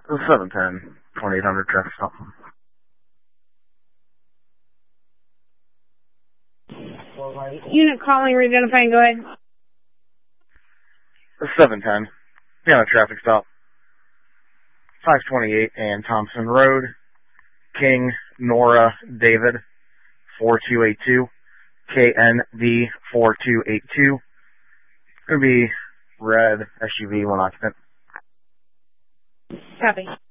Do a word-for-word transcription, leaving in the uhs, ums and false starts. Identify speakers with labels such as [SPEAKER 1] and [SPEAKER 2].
[SPEAKER 1] seven ten, twenty-eight hundred traffic stop.
[SPEAKER 2] Unit calling, re-identifying, go ahead.
[SPEAKER 1] seven ten, yeah, traffic stop. five twenty-eight and Thompson Road, King, Nora, David, four two eight two, K N V four two eight two. It's going to be red S U V, one occupant.
[SPEAKER 2] Copy.